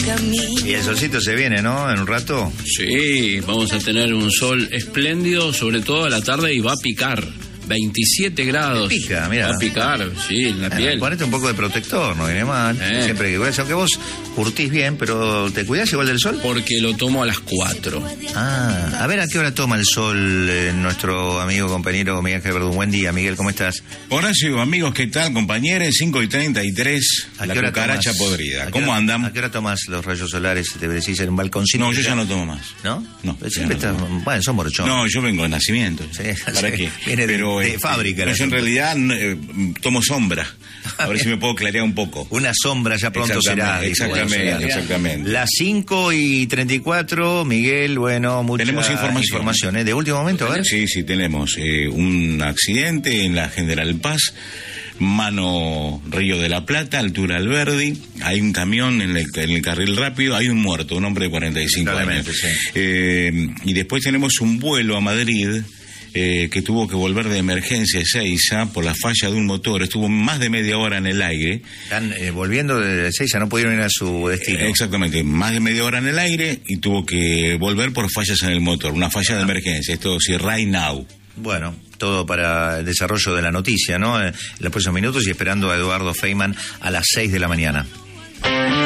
Y el solcito se viene, ¿no? En un rato. Sí, vamos a tener un sol espléndido, sobre todo a la tarde, y va a picar. 27 grados. Pica, mira. Va a picar, sí, en la piel. Ponete un poco de protector, no viene mal. Siempre que aunque vos curtís bien, pero ¿te cuidás igual del sol? Porque lo tomo a las 4. A ver a qué hora toma el sol nuestro amigo, compañero Miguel Verdún. Buen día, Miguel, ¿cómo estás? Horacio, amigos, ¿qué tal, compañeros? 5:33, la cucaracha podrida. ¿Cómo andan? ¿A qué hora tomas los rayos solares? ¿Te decís en un balconcito? No, yo ya no tomo más. ¿No? No. Siempre estás... Bueno, sos morochón. No, yo vengo de nacimiento. Sí, ¿Para sí. qué? Viene de fábrica. Yo en realidad tomo sombra. A ver si me puedo clarear un poco. Una sombra ya pronto será. Exactamente. Las 5:34, Miguel, bueno, mucha tenemos información. De último momento, a ver. Sí, tenemos un accidente en la General Paz, mano Río de la Plata, altura Alberdi. Hay un camión en el carril rápido, hay un muerto, un hombre de 45 años. Sí. Y después tenemos un vuelo a Madrid, que tuvo que volver de emergencia a Ezeiza por la falla de un motor. Estuvo más de media hora en el aire. Están volviendo de Ezeiza, no pudieron ir a su destino. Exactamente, más de media hora en el aire y tuvo que volver por fallas en el motor, una falla de emergencia. Esto sí, right now. Bueno, todo para el desarrollo de la noticia, ¿no? En los próximos minutos y esperando a Eduardo Feynman a las 6 de la mañana.